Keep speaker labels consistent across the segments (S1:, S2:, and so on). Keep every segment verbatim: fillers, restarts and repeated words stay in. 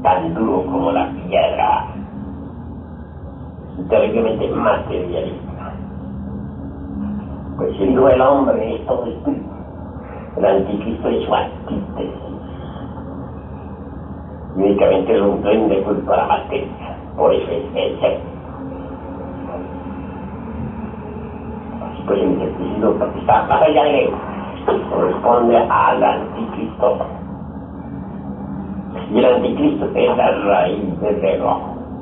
S1: tan duro como la piedra, y terriblemente materialista. Pues si no, el hombre es todo espíritu, el anticristo es su antítesis, y únicamente lo rinde culto a la materia, por eso es el ser. Así pues el escepticismo, porque está más allá de él, corresponde al anticristo, y el anticristo es la raíz del ego.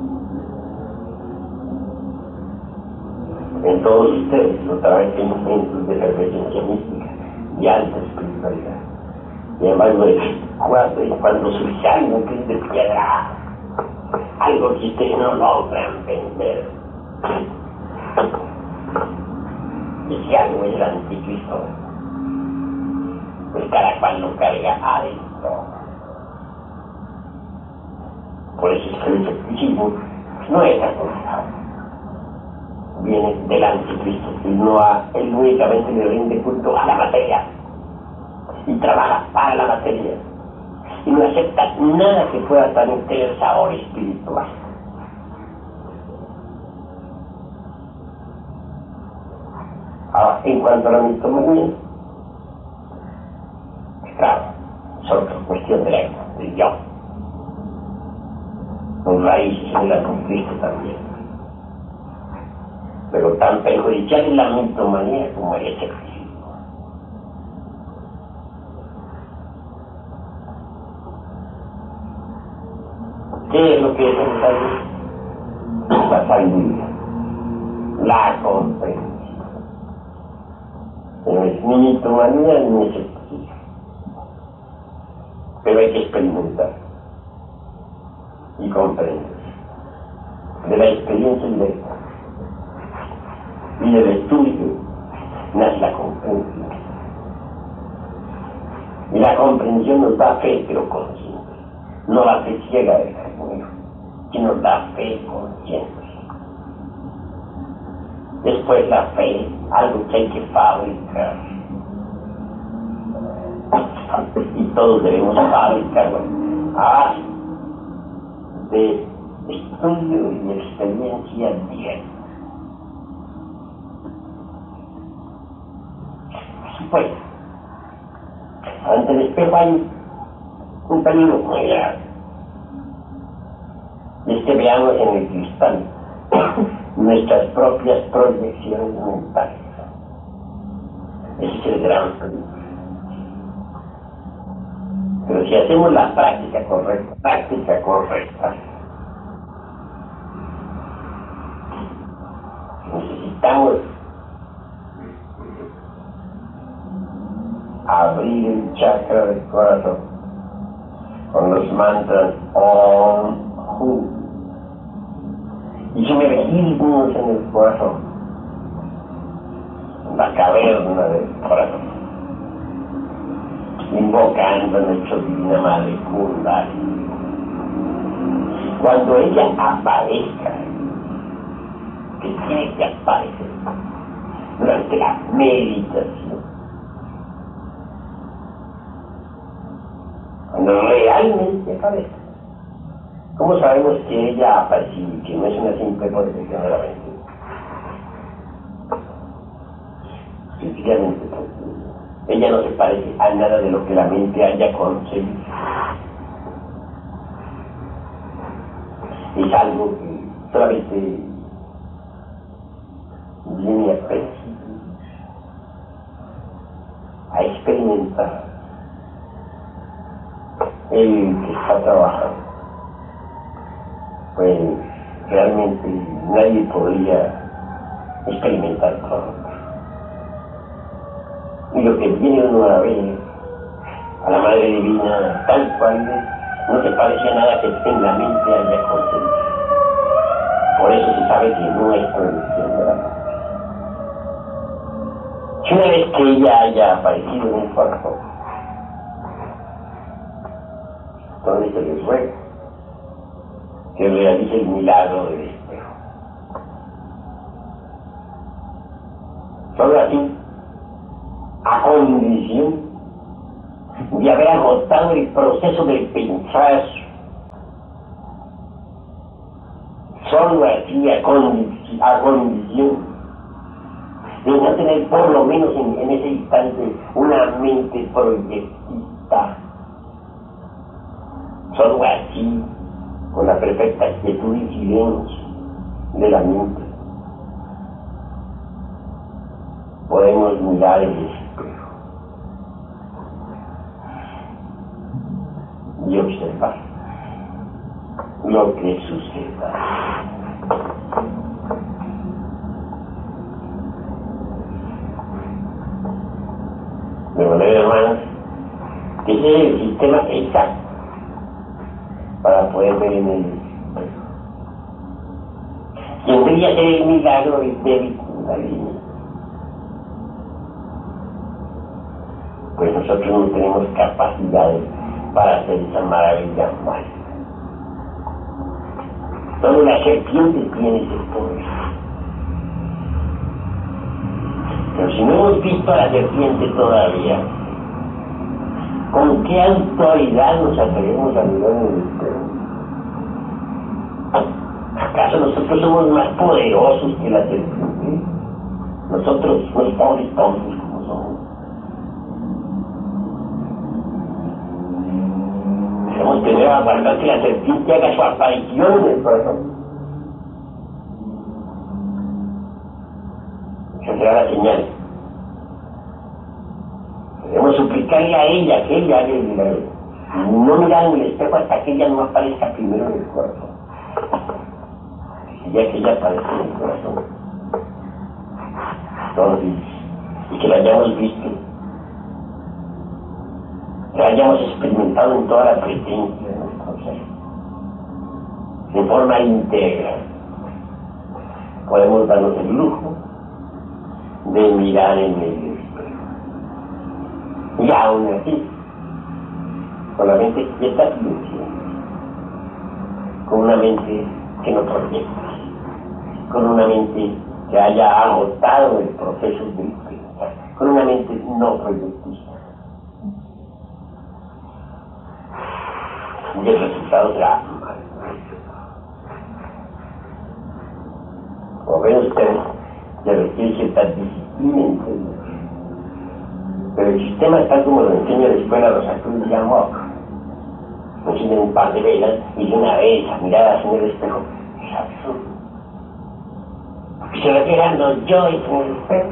S1: En todos ustedes, otra vez hay momentos de la presencia mística y alta espiritualidad. Sin embargo, cuando, cuando surge algo que es de piedra, algo que ustedes no logran entender, ese algo es el anticristo, pues cada cual lo carga adentro. Por eso es que el escepticismo no es aconsejable. Viene del anticristo, él, no ha, él únicamente le rinde culto a la materia y trabaja para la materia y no acepta nada que pueda también tener sabor espiritual. Ahora, en cuanto a la mitomanía, claro, es otra cuestión del ego, del yo, con raíces en el anticristo también. Pero tan perjudicial es la mitomanía como el escepticismo. ¿Qué es lo que es necesario? La sabiduría, la comprensión. No es ni mitomanía ni escepticismo, pero hay que experimentar y comprender de la experiencia directa. Y del estudio nace la comprensión. Y la comprensión nos da fe, pero consciente. No la fe ciega del cariño, sino la fe consciente. Después la fe, algo que hay que fabricar. Y todos debemos fabricarlo a base de estudio y experiencia directa. Pues, ante el espejo hay un peligro muy grave. Y es que veamos en el cristal nuestras propias proyecciones mentales. Ese es el gran peligro. Pero si hacemos la práctica correcta, práctica correcta, necesitamos abrir el chakra del corazón con los mantras Om, Hu, y sumergirnos en el corazón, en la caverna del corazón, invocando a nuestra divina madre Kundalini. Cuando ella aparezca, que tiene que aparecer durante la meditación, cuando realmente aparece. ¿Cómo sabemos que ella ha aparecido y que no es una simple proyección de la mente? Sencillamente porque ella no se parece a nada de lo que la mente haya concebido. Es algo que solamente viene a percibir, a experimentar el que está trabajando. Pues realmente nadie podría experimentar todo. Y lo que viene uno a ver a la Madre Divina tal cual es, no se parece a nada que en la mente haya concebido. Por eso se sabe que no es proyección de la mente. Si una vez que ella haya aparecido en un cuerpo, entonces se les ruega que realice el milagro del espejo. Solo así, a condición de haber agotado el proceso del pensar solo así a, condi a condición de no tener por lo menos en, en ese instante una mente proyectista. Solo así, con la perfecta quietud y silencio de la mente, podemos mirar el espejo y observar lo que suceda. De manera, hermanos, que ese es el sistema exacto para poder ver en el espejo. Quien debería ser el milagro es débil, pues nosotros no tenemos capacidades para hacer esa maravilla mágica. Solo la serpiente tiene ese poder. Pero si no hemos visto a la serpiente todavía, ¿con qué autoridad nos atrevemos a mirar en el espejo? ¿Acaso nosotros somos más poderosos que la serpiente? Nosotros, los pobres tontos como somos. Debemos tener a guardar que la serpiente haga su aparición en el corazón. Esa será la señal. Debemos suplicarle a ella que ella haga el milagro. No mirar en el espejo hasta que ella no aparezca primero en el corazón. Y ya que ella aparece en el corazón, entonces, y que la hayamos visto, que la hayamos experimentado en toda la presencia de nuestro ser, de forma íntegra, podemos darnos el lujo de mirar en el espejo. Y aún así, con la mente quieta y silenciosa, con una mente que no proyecta, con una mente que haya agotado el proceso de pensar, con una mente no proyectista. Y el resultado será maravilloso. Como ven ustedes, se requiere cierta disciplina interior. Pero el sistema, tal como lo enseña la escuela Rosa Cruz de Amok, nos enseñan un par de velas y de una vez a miradas en el espejo, es absurdo. Porque se refiere a los yoes en el espejo,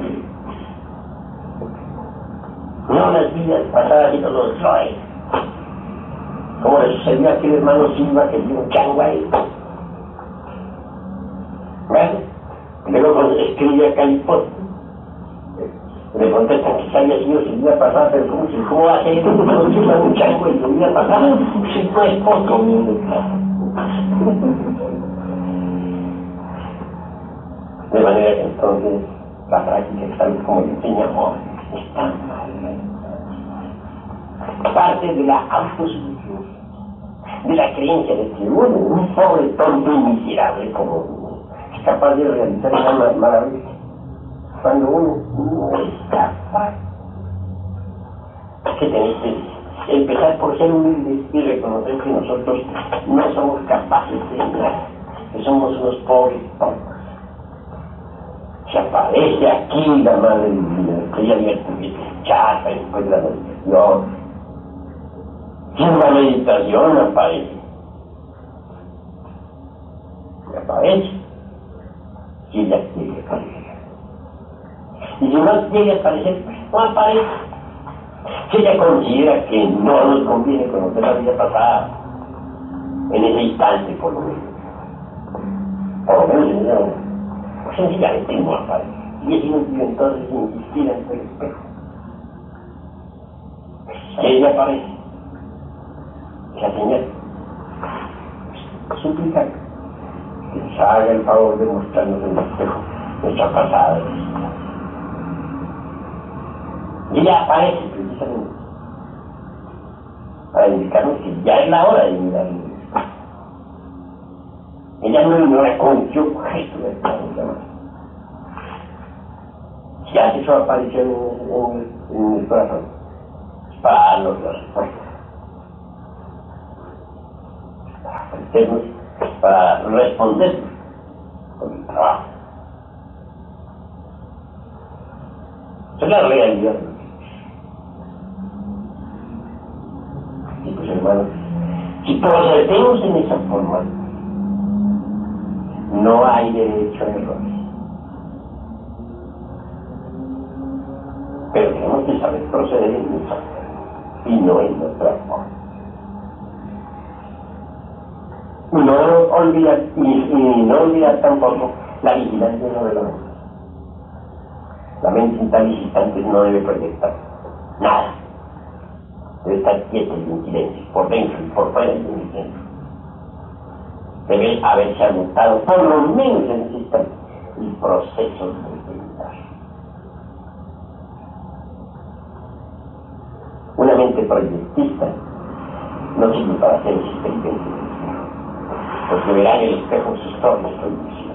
S1: no las vidas pasadas, sino los yoes. Como le sucedió a aquel hermano Silva que dio un chango ahí. ¿Vale? Luego escribe a Calipótico. Le contestan que había sido su vida pasada, pero ¿cómo, cómo va a ser esto? ¿Cómo se va un chango en su vida pasada? Si no es poco. De manera que entonces la práctica, tal como le enseña amor, está mal. Parte de la autosolución, de la creencia de que uno, un pobre tonto y miserable como uno, es capaz de realizar una maravilla. Cuando uno no es capaz, que tenés que empezar por ser humildes y reconocer que nosotros no somos capaces de nada, que somos unos pobres tontos. Se aparece aquí la madre divina, que ella había chata después de la meditación. Y en la meditación aparece. Y aparece. Y ella quiere aparecer. Y si no quiere aparecer, no aparece. Si ella considera que no nos conviene conocer la vida pasada, en ese instante por lo menos, por lo menos en esa hora, pues sencillamente no aparece. Y es inútil entonces insistir ante el espejo. Si ella aparece, la señal, suplicar que nos haga el favor de mostrarnos en el espejo nuestra pasada vida. Y ella aparece precisamente para indicarnos que ya es la hora de mirar en el espejo. Ella no ignora con qué objeto de estar en la mano. Si hace su aparición en, en, en el corazón, es para darnos la respuesta. Para responder con el trabajo. Esa es la realidad. Y pues hermanos, si procedemos en esa forma, no hay derecho a errores. Pero tenemos que saber proceder en esa forma y no en otra forma. No olvidar, y, y no olvidar tampoco la vigilancia de la mente. La mente intalicitante no debe proyectar nada. Debe estar quieta y en silencio, por dentro y por fuera y en el centro. Debe haberse agotado, por lo menos en ese instante, el proceso de meditar. Una mente proyectista no sirve para hacer ese experimento, porque verá en el espejo sus propias proyecciones.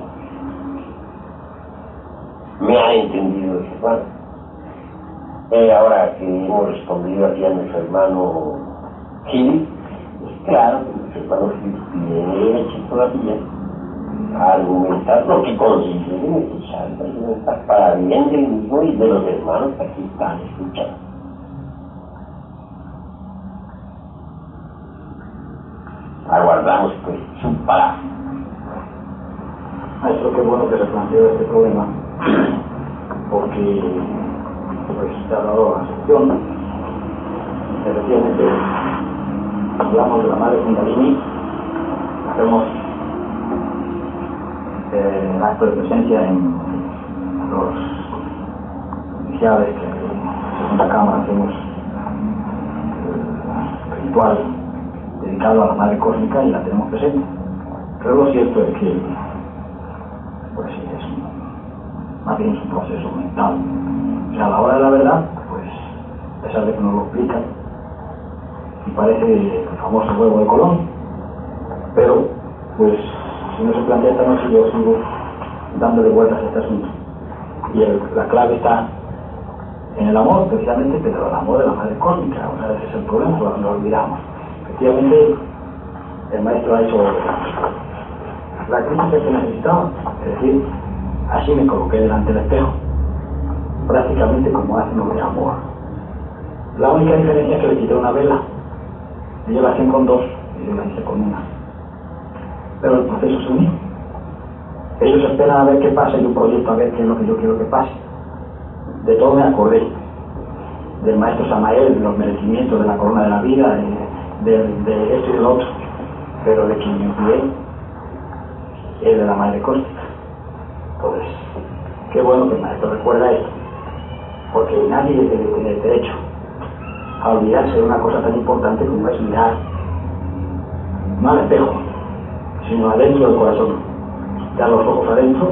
S1: Me ha entendido ese hermano. Eh, ahora que hemos respondido aquí a nuestro hermano Gil, pues claro que nuestro hermano Gil tiene derecho todavía a argumentar lo que considere necesario argumentar para bien del mismo y de los hermanos que aquí están escuchando. Aguardamos pues su palabra.
S2: Maestro, qué bueno que se planteó este problema, porque pues se ha dado la sección. Efectivamente, hablamos de la madre Kundalini, hacemos eh, el acto de presencia en los iniciales que en segunda cámara hacemos el ritual dedicado a la madre cósmica y la tenemos presente. Pero lo cierto es que pues sí, es un, más bien es un proceso mental. O sea, a la hora de la verdad, pues, a pesar de que nos lo explican, y parece el famoso huevo de Colón, pero, pues, si no se plantea esta noche, yo sigo dándole vueltas a este asunto. Y el, la clave está en el amor, precisamente, pero el amor de la madre cósmica. O sea, ese es el problema, lo, lo olvidamos. Efectivamente, el maestro ha hecho la crítica que necesitaba, es decir, así me coloqué delante del espejo, prácticamente como hacen los de amor. La única diferencia es que le quité una vela, ellos la hacen con dos y yo la hice con una, pero el proceso es único. Ellos esperan a ver qué pasa y yo proyecto a ver qué es lo que yo quiero que pase. De todo me acordé del maestro Samael, de los merecimientos de la corona de la vida, de, de, de esto y del otro, pero de quien me olvidé es de la madre cósmica. Entonces, qué bueno que el maestro recuerda esto, porque nadie debe tener derecho a olvidarse de una cosa tan importante como es mirar, no al espejo, sino adentro del corazón, dar los ojos adentro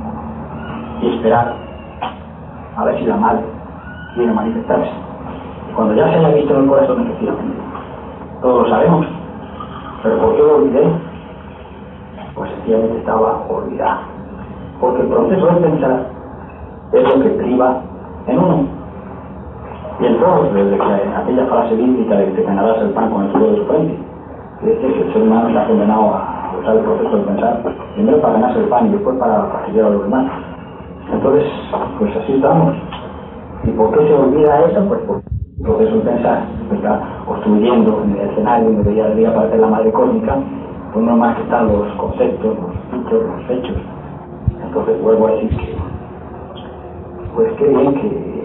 S2: y esperar a ver si la madre quiere manifestarse. Y cuando ya se haya visto en el corazón, efectivamente, todos lo sabemos, pero ¿por qué lo olvidé? Pues sencillamente estaba olvidado, porque el proceso de pensar es lo que priva en uno. Y en todos, desde que aquella frase bíblica de que te ganarás el pan con el sudor de tu frente, que dice que el ser humano está condenado a usar el proceso de pensar primero para ganarse el pan y después para fastidiar a los demás. Entonces, pues así estamos. ¿Y por qué se olvida eso? Pues porque el proceso de pensar está obstruyendo en el escenario donde día a día aparece la madre cósmica, pues no más que están los conceptos, los dichos, los hechos. Entonces vuelvo a decir que, pues qué bien que